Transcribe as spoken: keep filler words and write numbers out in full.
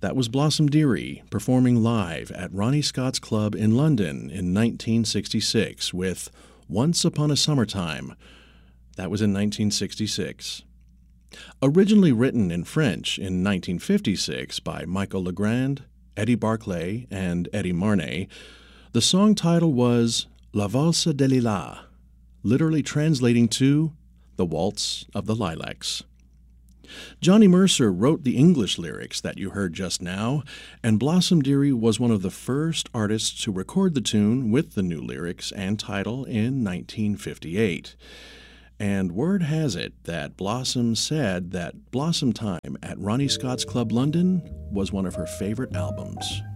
That was Blossom Dearie performing live at Ronnie Scott's Club in London in nineteen sixty-six with Once Upon a Summertime. That was in nineteen sixty-six. Originally written in French in nineteen fifty-six by Michael Legrand, Eddie Barclay, and Eddie Marnay, the song title was La Valse des Lilas, literally translating to The Waltz of the Lilacs. Johnny Mercer wrote the English lyrics that you heard just now, and Blossom Dearie was one of the first artists to record the tune with the new lyrics and title in nineteen fifty-eight. And word has it that Blossom said that Blossom Time at Ronnie Scott's Club London was one of her favorite albums.